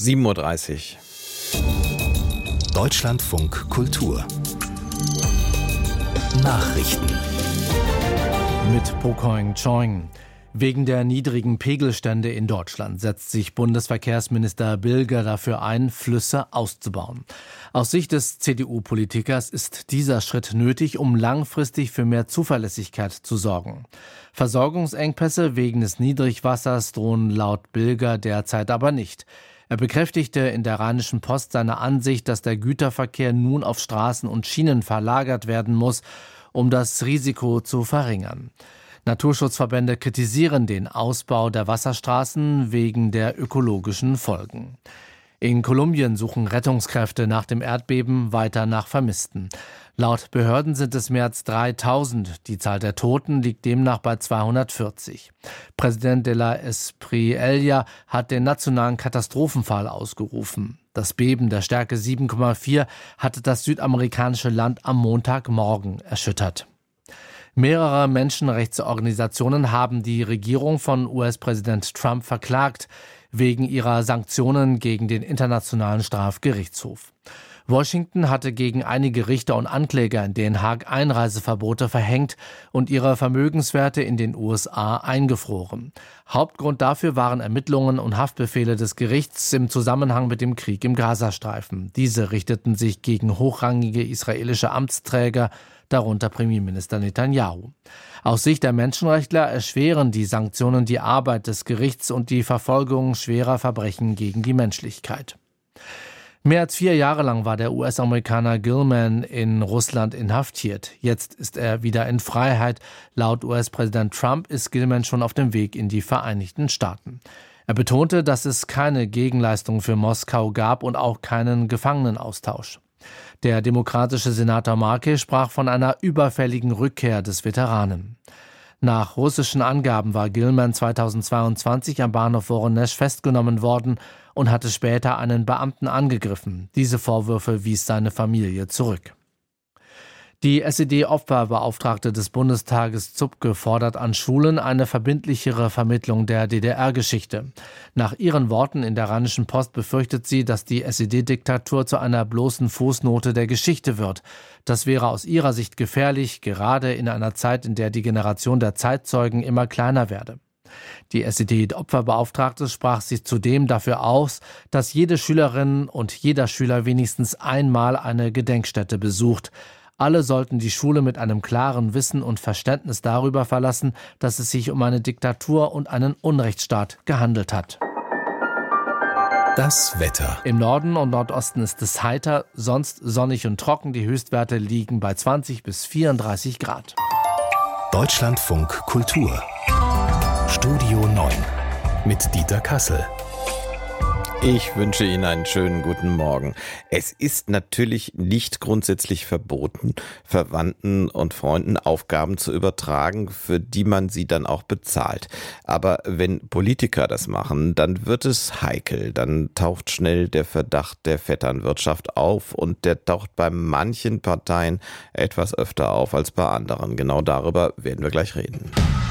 7:30 Uhr. Deutschlandfunk Kultur. Nachrichten. Mit Pokoing Choing. Wegen der niedrigen Pegelstände in Deutschland setzt sich Bundesverkehrsminister Bilger dafür ein, Flüsse auszubauen. Aus Sicht des CDU-Politikers ist dieser Schritt nötig, um langfristig für mehr Zuverlässigkeit zu sorgen. Versorgungsengpässe wegen des Niedrigwassers drohen laut Bilger derzeit aber nicht. Er bekräftigte in der Rheinischen Post seine Ansicht, dass der Güterverkehr nun auf Straßen und Schienen verlagert werden muss, um das Risiko zu verringern. Naturschutzverbände kritisieren den Ausbau der Wasserstraßen wegen der ökologischen Folgen. In Kolumbien suchen Rettungskräfte nach dem Erdbeben weiter nach Vermissten. Laut Behörden sind es mehr als 3000. Die Zahl der Toten liegt demnach bei 240. Präsident de la Espriella hat den nationalen Katastrophenfall ausgerufen. Das Beben der Stärke 7,4 hatte das südamerikanische Land am Montagmorgen erschüttert. Mehrere Menschenrechtsorganisationen haben die Regierung von US-Präsident Trump verklagt, wegen ihrer Sanktionen gegen den Internationalen Strafgerichtshof. Washington hatte gegen einige Richter und Ankläger in Den Haag Einreiseverbote verhängt und ihre Vermögenswerte in den USA eingefroren. Hauptgrund dafür waren Ermittlungen und Haftbefehle des Gerichts im Zusammenhang mit dem Krieg im Gazastreifen. Diese richteten sich gegen hochrangige israelische Amtsträger, darunter Premierminister Netanyahu. Aus Sicht der Menschenrechtler erschweren die Sanktionen die Arbeit des Gerichts und die Verfolgung schwerer Verbrechen gegen die Menschlichkeit. Mehr als 4 Jahre lang war der US-Amerikaner Gilman in Russland inhaftiert. Jetzt ist er wieder in Freiheit. Laut US-Präsident Trump ist Gilman schon auf dem Weg in die Vereinigten Staaten. Er betonte, dass es keine Gegenleistung für Moskau gab und auch keinen Gefangenenaustausch. Der demokratische Senator Markey sprach von einer überfälligen Rückkehr des Veteranen. Nach russischen Angaben war Gilman 2022 am Bahnhof Voronež festgenommen worden und hatte später einen Beamten angegriffen. Diese Vorwürfe wies seine Familie zurück. Die SED-Opferbeauftragte des Bundestages Zupke fordert an Schulen eine verbindlichere Vermittlung der DDR-Geschichte. Nach ihren Worten in der Rheinischen Post befürchtet sie, dass die SED-Diktatur zu einer bloßen Fußnote der Geschichte wird. Das wäre aus ihrer Sicht gefährlich, gerade in einer Zeit, in der die Generation der Zeitzeugen immer kleiner werde. Die SED-Opferbeauftragte sprach sich zudem dafür aus, dass jede Schülerin und jeder Schüler wenigstens einmal eine Gedenkstätte besucht. Alle sollten die Schule mit einem klaren Wissen und Verständnis darüber verlassen, dass es sich um eine Diktatur und einen Unrechtsstaat gehandelt hat. Das Wetter. Im Norden und Nordosten ist es heiter, sonst sonnig und trocken. Die Höchstwerte liegen bei 20 bis 34 Grad. Deutschlandfunk Kultur. Studio 9 mit Dieter Kassel. Ich wünsche Ihnen einen schönen guten Morgen. Es ist natürlich nicht grundsätzlich verboten, Verwandten und Freunden Aufgaben zu übertragen, für die man sie dann auch bezahlt. Aber wenn Politiker das machen, dann wird es heikel. Dann taucht schnell der Verdacht der Vetternwirtschaft auf und der taucht bei manchen Parteien etwas öfter auf als bei anderen. Genau darüber werden wir gleich reden.